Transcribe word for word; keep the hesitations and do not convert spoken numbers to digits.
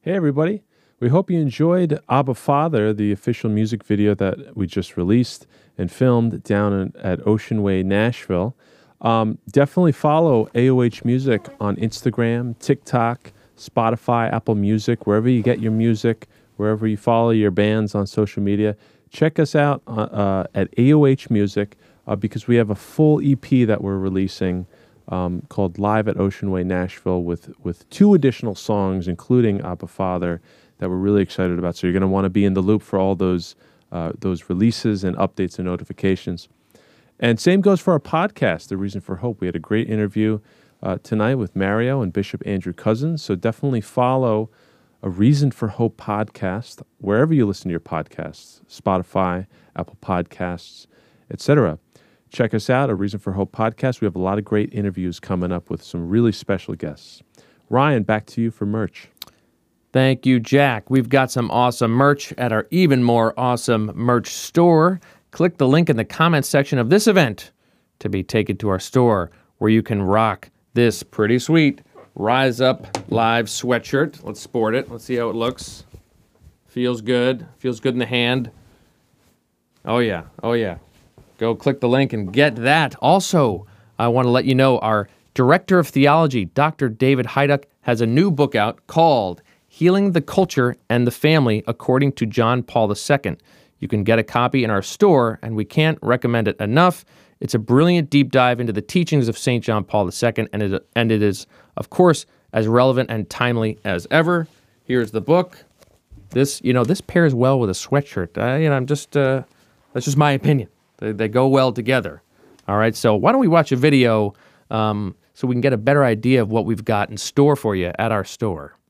Hey, everybody. We hope you enjoyed Abba Father, the official music video that we just released and filmed down in, at Ocean Way, Nashville. Um, definitely follow A O H Music on Instagram, TikTok, Spotify, Apple Music, wherever you get your music, wherever you follow your bands on social media. Check us out uh, uh, at A O H Music uh, because we have a full E P that we're releasing um, called Live at Ocean Way, Nashville with, with two additional songs, including Abba Father, that we're really excited about. So you're going to want to be in the loop for all those uh, those releases and updates and notifications. And same goes for our podcast, The Reason for Hope. We had a great interview uh, tonight with Mario and Bishop Andrew Cousins. So definitely follow A Reason for Hope podcast wherever you listen to your podcasts, Spotify, Apple Podcasts, et cetera. Check us out, A Reason for Hope podcast. We have a lot of great interviews coming up with some really special guests. Ryan, back to you for merch. Thank you, Jack. We've got some awesome merch at our even more awesome merch store. Click the link in the comments section of this event to be taken to our store where you can rock this pretty sweet Rise Up Live sweatshirt. Let's sport it. Let's see how it looks. Feels good. Feels good in the hand. Oh, yeah. Oh, yeah. Go click the link and get that. Also, I want to let you know our Director of Theology, Doctor David Heiduck, has a new book out called Healing the Culture and the Family According to John Paul the Second. You can get a copy in our store, and we can't recommend it enough. It's a brilliant deep dive into the teachings of Saint John Paul the Second, and it, and it is, of course, as relevant and timely as ever. Here's the book. This, you know, this pairs well with a sweatshirt. Uh, you know, I'm just, uh, that's just my opinion. They, they go well together. All right, so why don't we watch a video um, so we can get a better idea of what we've got in store for you at our store.